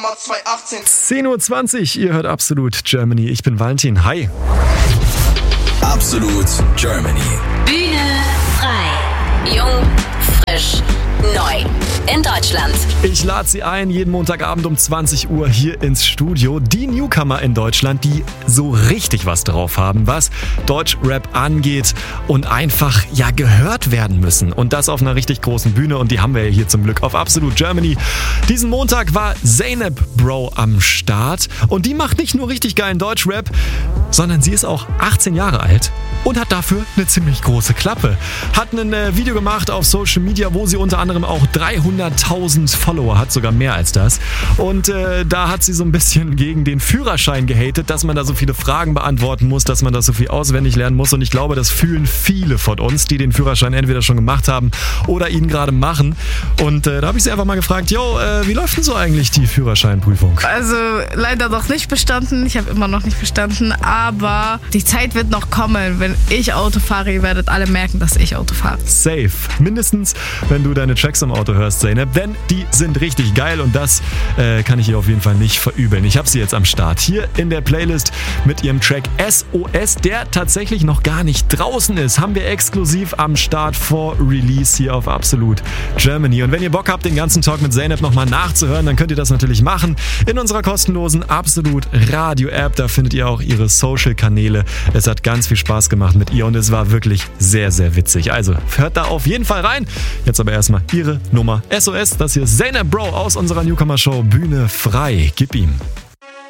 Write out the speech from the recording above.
10:20 Uhr, ihr hört Absolut Germany. Ich bin Valentin. Hi. Absolut Germany. Bühne frei. Jung, frisch, neu. In Deutschland. Ich lade Sie ein, jeden Montagabend um 20 Uhr hier ins Studio. Die Newcomer in Deutschland, die so richtig was drauf haben, was Deutschrap angeht und einfach gehört werden müssen. Und das auf einer richtig großen Bühne. Und die haben wir ja hier zum Glück auf Absolut Germany. Diesen Montag war Zeynep Bro am Start. Und die macht nicht nur richtig geilen Deutschrap, sondern sie ist auch 18 Jahre alt und hat dafür eine ziemlich große Klappe. Hat ein Video gemacht auf Social Media, wo sie unter anderem auch 300.000 Follower hat, sogar mehr als das. Und da hat sie so ein bisschen gegen den Führerschein gehatet, dass man da so viele Fragen beantworten muss, dass man das so viel auswendig lernen muss. Und ich glaube, das fühlen viele von uns, die den Führerschein entweder schon gemacht haben oder ihn gerade machen. Und da habe ich sie einfach mal gefragt, wie läuft denn so eigentlich die Führerscheinprüfung? Also leider noch nicht bestanden. Ich habe immer noch nicht bestanden, aber die Zeit wird noch kommen. Wenn ich Auto fahre, ihr werdet alle merken, dass ich Auto fahre. Safe. Mindestens, wenn du deine Tracks im Auto hörst, Zeynep, denn die sind richtig geil und das kann ich ihr auf jeden Fall nicht verübeln. Ich habe sie jetzt am Start hier in der Playlist mit ihrem Track SOS, der tatsächlich noch gar nicht draußen ist. Haben wir exklusiv am Start vor Release hier auf Absolut Germany. Und wenn ihr Bock habt, den ganzen Talk mit Zeynep nochmal nachzuhören, dann könnt ihr das natürlich machen in unserer kostenlosen Absolut Radio App. Da findet ihr auch ihre Social-Kanäle. Es hat ganz viel Spaß gemacht mit ihr und es war wirklich sehr, sehr witzig. Also hört da auf jeden Fall rein. Jetzt aber erstmal ihre Nummer SOS. Das hier ist Zeynep Bro aus unserer Newcomer-Show Bühne frei. Gib ihm.